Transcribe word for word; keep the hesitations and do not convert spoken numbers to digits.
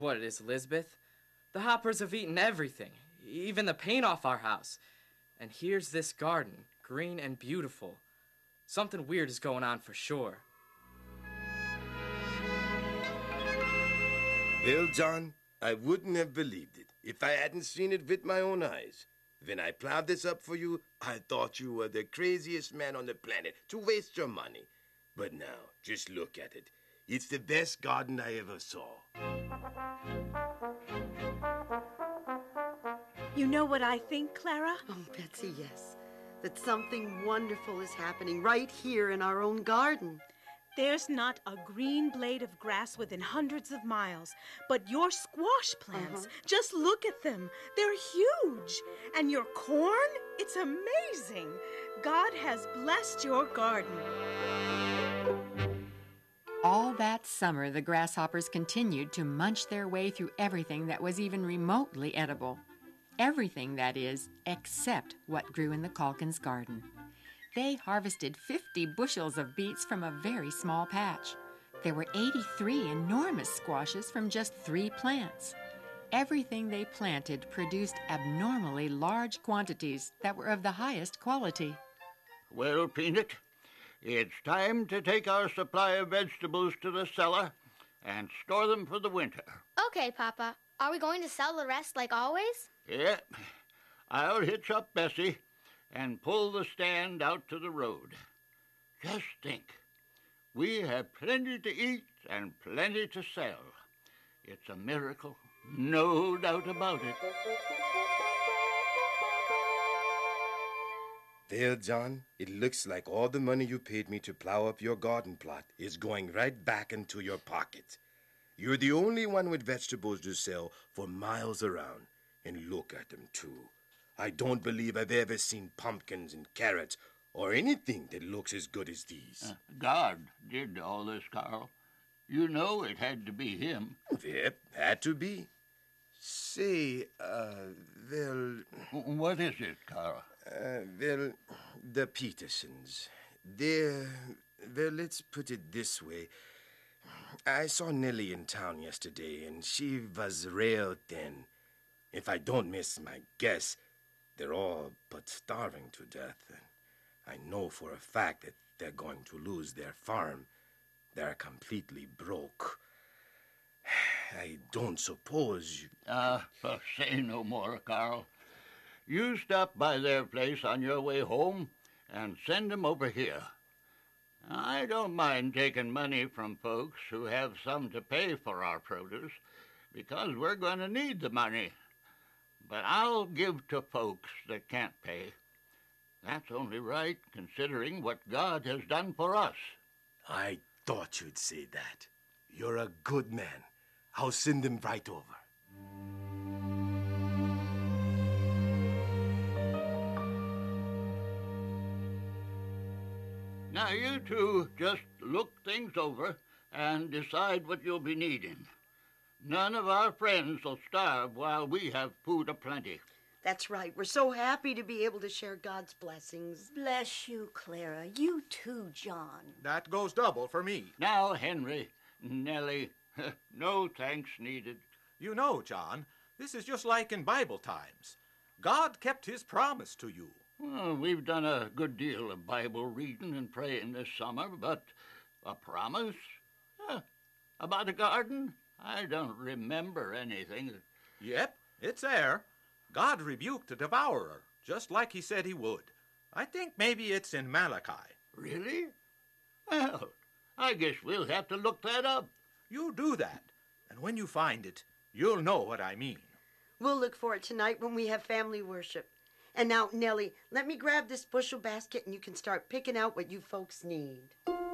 What it is, Elizabeth? The hoppers have eaten everything, even the paint off our house. And here's this garden, green and beautiful. Something weird is going on for sure. Well, John, I wouldn't have believed it if I hadn't seen it with my own eyes. When I plowed this up for you, I thought you were the craziest man on the planet to waste your money. But now, just look at it. It's the best garden I ever saw. You know what I think, Clara? Oh, Betsy, yes. That something wonderful is happening right here in our own garden. There's not a green blade of grass within hundreds of miles, but your squash plants, Uh-huh. just look at them. They're huge. And your corn, it's amazing. God has blessed your garden. All that summer, the grasshoppers continued to munch their way through everything that was even remotely edible. Everything, that is, except what grew in the Calkins garden. They harvested fifty bushels of beets from a very small patch. There were eighty-three enormous squashes from just three plants. Everything they planted produced abnormally large quantities that were of the highest quality. Well, Peanut, it's time to take our supply of vegetables to the cellar and store them for the winter. Okay, Papa. Are we going to sell the rest like always? Yeah, I'll hitch up Bessie and pull the stand out to the road. Just think, we have plenty to eat and plenty to sell. It's a miracle, no doubt about it. Well, John, it looks like all the money you paid me to plow up your garden plot is going right back into your pocket. You're the only one with vegetables to sell for miles around. And look at them, too. I don't believe I've ever seen pumpkins and carrots or anything that looks as good as these. Uh, God did all this, Carl. You know it had to be him. Yep, had to be. Say, uh, well... What is it, Carl? Uh, well, the Petersons. They're... Well, let's put it this way. I saw Nellie in town yesterday, and she was real thin. If I don't miss my guess, they're all but starving to death. And I know for a fact that they're going to lose their farm. They're completely broke. I don't suppose you... Ah, uh, say no more, Carl. You stop by their place on your way home and send them over here. I don't mind taking money from folks who have some to pay for our produce, because we're going to need the money. But I'll give to folks that can't pay. That's only right, considering what God has done for us. I thought you'd say that. You're a good man. I'll send them right over. Now, you two just look things over and decide what you'll be needing. None of our friends will starve while we have food aplenty. That's right. We're so happy to be able to share God's blessings. Bless you, Clara. You too, John. That goes double for me. Now, Henry, Nellie, no thanks needed. You know, John, this is just like in Bible times. God kept his promise to you. Well, we've done a good deal of Bible reading and praying this summer, but a promise? Huh. About a garden? I don't remember anything. Yep, it's there. God rebuked the devourer, just like he said he would. I think maybe it's in Malachi. Really? Well, I guess we'll have to look that up. You do that, and when you find it, you'll know what I mean. We'll look for it tonight when we have family worship. And now, Nellie, let me grab this bushel basket and you can start picking out what you folks need.